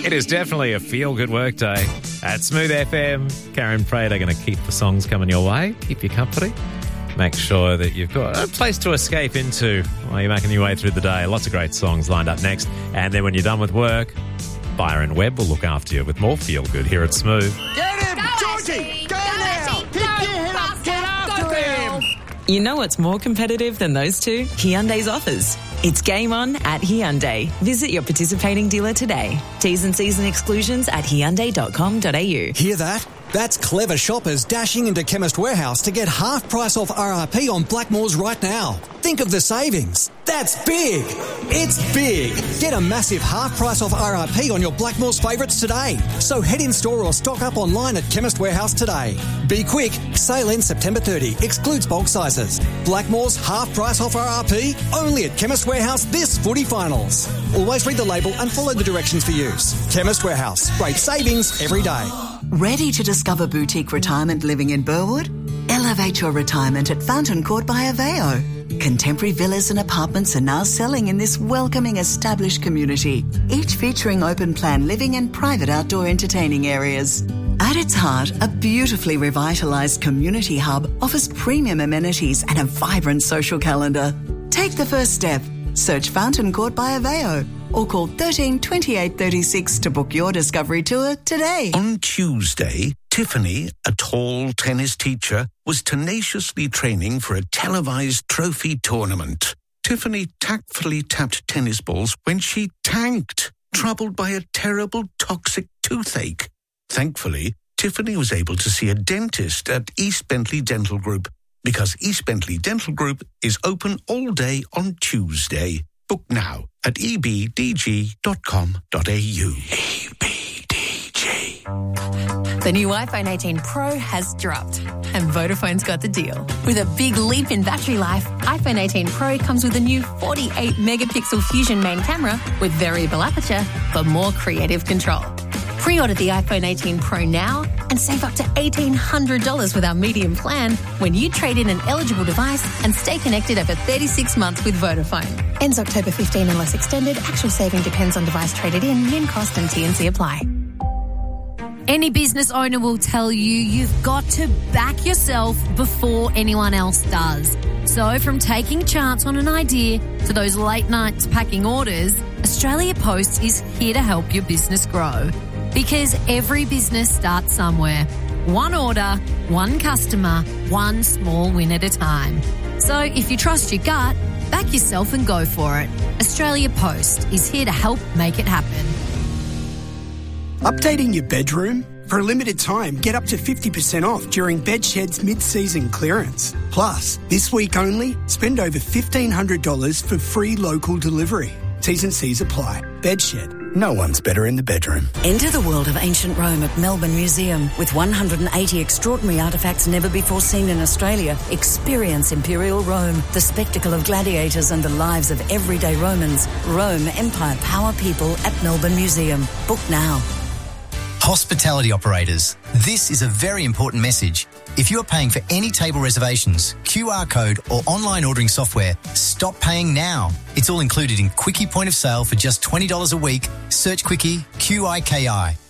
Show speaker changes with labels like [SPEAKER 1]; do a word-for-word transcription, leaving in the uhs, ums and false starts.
[SPEAKER 1] It is definitely a feel-good work day at Smooth F M. Karen Prater going to keep the songs coming your way, keep you company. Make sure that you've got a place to escape into while you're making your way through the day. Lots of great songs lined up next. And then when you're done with work, Byron Webb will look after you with more feel-good here at Smooth.
[SPEAKER 2] Get him! Go, Georgie! Go, go now! Pick your head up! Get after him!
[SPEAKER 3] You know what's more competitive than those two? Hyundai's offers. It's game on at Hyundai. Visit your participating dealer today. T's and C's and exclusions at hyundai dot com dot a u.
[SPEAKER 4] Hear that? That's clever shoppers dashing into Chemist Warehouse to get half price off R R P on Blackmores right now. Think of the savings. That's big. It's big. Get a massive half price off R R P on your Blackmores favourites today. So head in store or stock up online at Chemist Warehouse today. Be quick. Sale ends September thirtieth. Excludes bulk sizes. Blackmores half price off R R P only at Chemist Warehouse this footy finals. Always read the label and follow the directions for use. Chemist Warehouse. Great savings every day.
[SPEAKER 5] Ready to discover boutique retirement living in Burwood? Elevate your retirement at Fountain Court by Aveo. Contemporary villas and apartments are now selling in this welcoming established community, each featuring open plan living and private outdoor entertaining areas. At its heart, a beautifully revitalised community hub offers premium amenities and a vibrant social calendar. Take the first step. Search Fountain Court by Aveo or call thirteen twenty-eight thirty-six to book your discovery tour today.
[SPEAKER 6] On Tuesday, Tiffany, a tall tennis teacher, was tenaciously training for a televised trophy tournament. Tiffany tactfully tapped tennis balls when she tanked, troubled by a terrible toxic toothache. Thankfully, Tiffany was able to see a dentist at East Bentley Dental Group because East Bentley Dental Group is open all day on Tuesday. Book now at e b d g dot com dot a u. E B D G.
[SPEAKER 7] The new iPhone eighteen Pro has dropped, and Vodafone's got the deal. With a big leap in battery life, iPhone eighteen Pro comes with a new forty-eight megapixel Fusion main camera with variable aperture for more creative control. Pre-order the iPhone eighteen Pro now and save up to eighteen hundred dollars with our medium plan when you trade in an eligible device and stay connected over thirty-six months with Vodafone. Ends October fifteenth unless extended. Actual saving depends on device traded in. Min cost and T and C apply.
[SPEAKER 8] Any business owner will tell you you've got to back yourself before anyone else does. So from taking a chance on an idea to those late nights packing orders, Australia Post is here to help your business grow. Because every business starts somewhere. One order, one customer, one small win at a time. So if you trust your gut, back yourself and go for it. Australia Post is here to help make it happen.
[SPEAKER 9] Updating your bedroom? For a limited time, get up to fifty percent off during Bedshed's mid-season clearance. Plus, this week only, spend over fifteen hundred dollars for free local delivery. T's and C's apply. Bedshed. No one's better in the bedroom.
[SPEAKER 10] Enter the world of ancient Rome at Melbourne Museum. With one hundred eighty extraordinary artefacts never before seen in Australia, experience Imperial Rome, the spectacle of gladiators and the lives of everyday Romans. Rome, Empire, Power, People at Melbourne Museum. Book now.
[SPEAKER 11] Hospitality operators, this is a very important message. If you are paying for any table reservations, Q R code or online ordering software, stop paying now. It's all included in Quickie Point of Sale for just twenty dollars a week. Search Quickie, Q I K I.